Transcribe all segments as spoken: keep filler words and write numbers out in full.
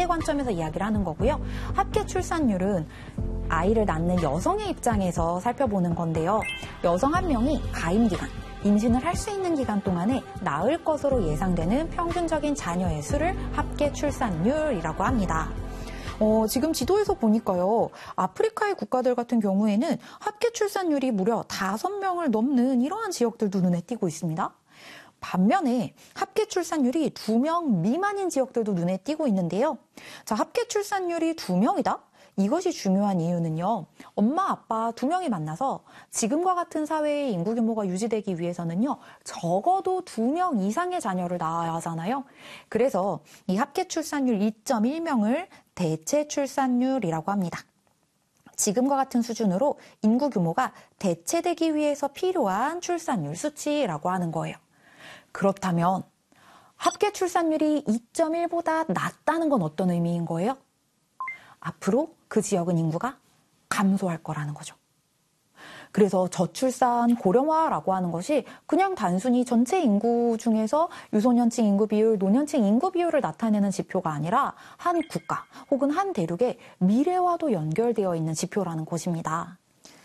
미래의 관점에서 이야기를 하는 거고요. 합계 출산율은 아이를 낳는 여성의 입장에서 살펴보는 건데요. 여성 한 명이 가임 기간, 임신을 할 수 있는 기간 동안에 낳을 것으로 예상되는 평균적인 자녀의 수를 합계 출산율이라고 합니다. 어, 지금 지도에서 보니까요. 아프리카의 국가들 같은 경우에는 합계 출산율이 무려 다섯 명을 넘는 이러한 지역들도 눈에 띄고 있습니다. 반면에 합계 출산율이 두 명 미만인 지역들도 눈에 띄고 있는데요. 자, 합계 출산율이 두 명이다? 이것이 중요한 이유는요. 엄마, 아빠 두 명이 만나서 지금과 같은 사회의 인구 규모가 유지되기 위해서는요. 적어도 두 명 이상의 자녀를 낳아야 하잖아요. 그래서 이 합계 출산율 이 점 일 명을 대체 출산율이라고 합니다. 지금과 같은 수준으로 인구 규모가 대체되기 위해서 필요한 출산율 수치라고 하는 거예요. 그렇다면 합계 출산율이 이 점 일보다 낮다는 건 어떤 의미인 거예요? 앞으로 그 지역은 인구가 감소할 거라는 거죠. 그래서 저출산 고령화라고 하는 것이 그냥 단순히 전체 인구 중에서 유소년층 인구 비율, 노년층 인구 비율을 나타내는 지표가 아니라 한 국가 혹은 한 대륙의 미래와도 연결되어 있는 지표라는 것입니다.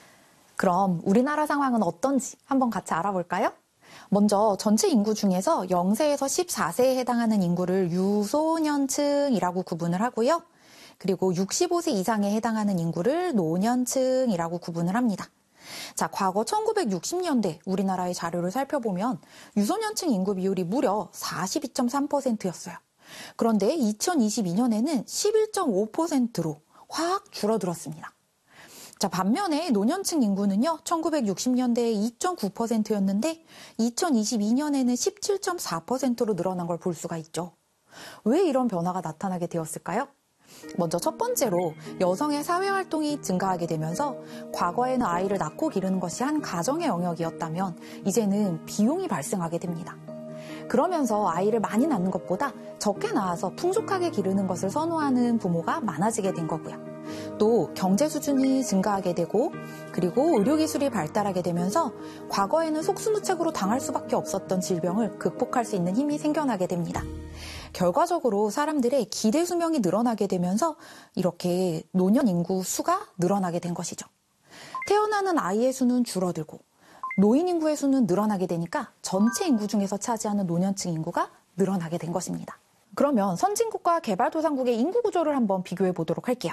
그럼 우리나라 상황은 어떤지 한번 같이 알아볼까요? 먼저 전체 인구 중에서 영 세에서 십사 세에 해당하는 인구를 유소년층이라고 구분을 하고요. 그리고 육십오 세 이상에 해당하는 인구를 노년층이라고 구분을 합니다. 자, 과거 천구백육십 년대 우리나라의 자료를 살펴보면 유소년층 인구 비율이 무려 사십이 점 삼 퍼센트였어요. 그런데 이천이십이 년에는 십일 점 오 퍼센트로 확 줄어들었습니다. 자, 반면에 노년층 인구는요, 천구백육십 년대에 이 점 구 퍼센트였는데 이천이십이 년에는 십칠 점 사 퍼센트로 늘어난 걸 볼 수가 있죠. 왜 이런 변화가 나타나게 되었을까요? 먼저 첫 번째로 여성의 사회활동이 증가하게 되면서 과거에는 아이를 낳고 기르는 것이 한 가정의 영역이었다면 이제는 비용이 발생하게 됩니다. 그러면서 아이를 많이 낳는 것보다 적게 낳아서 풍족하게 기르는 것을 선호하는 부모가 많아지게 된 거고요. 또 경제 수준이 증가하게 되고 그리고 의료기술이 발달하게 되면서 과거에는 속수무책으로 당할 수밖에 없었던 질병을 극복할 수 있는 힘이 생겨나게 됩니다. 결과적으로 사람들의 기대 수명이 늘어나게 되면서 이렇게 노년 인구 수가 늘어나게 된 것이죠. 태어나는 아이의 수는 줄어들고 노인 인구의 수는 늘어나게 되니까 전체 인구 중에서 차지하는 노년층 인구가 늘어나게 된 것입니다. 그러면 선진국과 개발도상국의 인구 구조를 한번 비교해 보도록 할게요.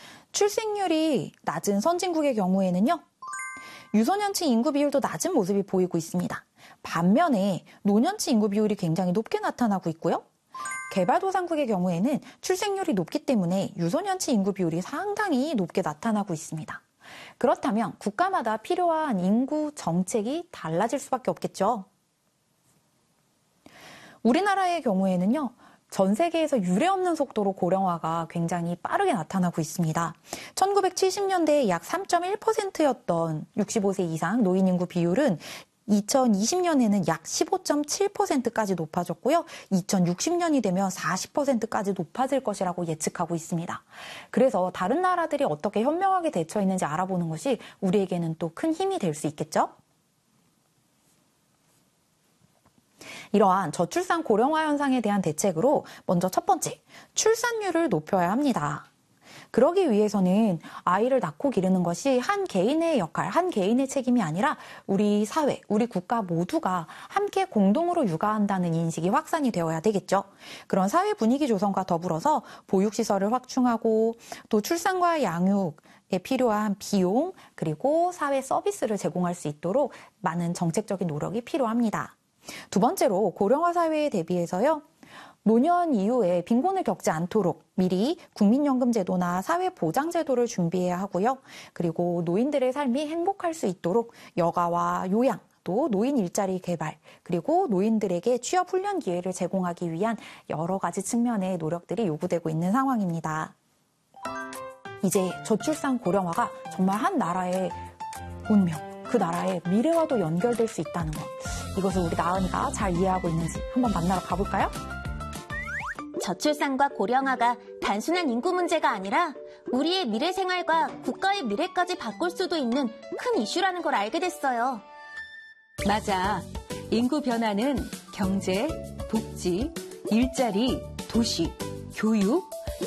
출생률이 낮은 선진국의 경우에는요. 유소년층 인구 비율도 낮은 모습이 보이고 있습니다. 반면에 노년층 인구 비율이 굉장히 높게 나타나고 있고요. 개발도상국의 경우에는 출생률이 높기 때문에 유소년층 인구 비율이 상당히 높게 나타나고 있습니다. 그렇다면 국가마다 필요한 인구 정책이 달라질 수밖에 없겠죠. 우리나라의 경우에는요. 전 세계에서 유례없는 속도로 고령화가 굉장히 빠르게 나타나고 있습니다. 천구백칠십 년대에 약 삼 점 일 퍼센트였던 육십오 세 이상 노인 인구 비율은 이천이십 년에는 약 십오 점 칠 퍼센트까지 높아졌고요. 이천육십 년이 되면 사십 퍼센트까지 높아질 것이라고 예측하고 있습니다. 그래서 다른 나라들이 어떻게 현명하게 대처했는지 알아보는 것이 우리에게는 또 큰 힘이 될 수 있겠죠? 이러한 저출산 고령화 현상에 대한 대책으로 먼저 첫 번째, 출산율을 높여야 합니다. 그러기 위해서는 아이를 낳고 기르는 것이 한 개인의 역할, 한 개인의 책임이 아니라 우리 사회, 우리 국가 모두가 함께 공동으로 육아한다는 인식이 확산이 되어야 되겠죠. 그런 사회 분위기 조성과 더불어서 보육시설을 확충하고 또 출산과 양육에 필요한 비용 그리고 사회 서비스를 제공할 수 있도록 많은 정책적인 노력이 필요합니다. 두 번째로 고령화 사회에 대비해서요. 노년 이후에 빈곤을 겪지 않도록 미리 국민연금 제도나 사회보장제도를 준비해야 하고요. 그리고 노인들의 삶이 행복할 수 있도록 여가와 요양, 또 노인 일자리 개발, 그리고 노인들에게 취업 훈련 기회를 제공하기 위한 여러 가지 측면의 노력들이 요구되고 있는 상황입니다. 이제 저출산 고령화가 정말 한 나라의 운명, 그 나라의 미래와도 연결될 수 있다는 것. 이것을 우리 나은이가 잘 이해하고 있는지 한번 만나러 가볼까요? 저출산과 고령화가 단순한 인구 문제가 아니라 우리의 미래 생활과 국가의 미래까지 바꿀 수도 있는 큰 이슈라는 걸 알게 됐어요. 맞아. 인구 변화는 경제, 복지, 일자리, 도시, 교육,